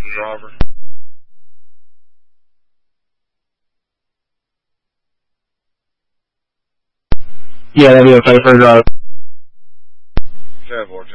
the driver. Yeah, that'd be okay for a driver. 10-4,